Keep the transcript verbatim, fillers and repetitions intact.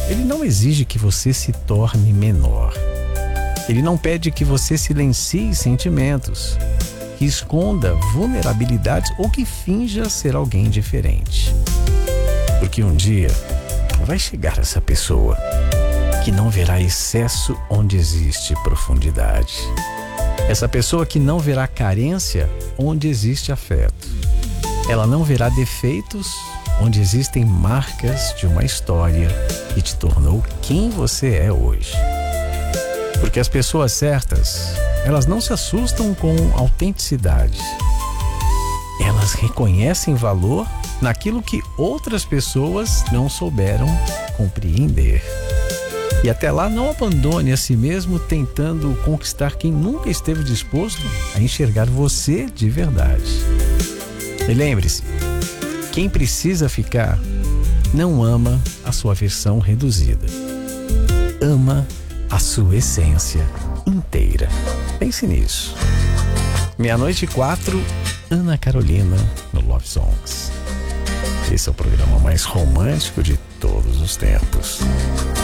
ele não exige que você se torne menor. Ele não pede que você silencie sentimentos, que esconda vulnerabilidades ou que finja ser alguém diferente. Porque um dia vai chegar essa pessoa que não verá excesso onde existe profundidade. Essa pessoa que não verá carência onde existe afeto. Ela não verá defeitos onde existem marcas de uma história que te tornou quem você é hoje. Porque as pessoas certas, elas não se assustam com autenticidade. Elas reconhecem valor naquilo que outras pessoas não souberam compreender. E até lá, não abandone a si mesmo tentando conquistar quem nunca esteve disposto a enxergar você de verdade. E lembre-se, quem precisa ficar não ama a sua versão reduzida. Ama a sua essência inteira. Pense nisso. Meia-noite e quatro, Ana Carolina no Love Songs. Esse é o programa mais romântico de todos os tempos.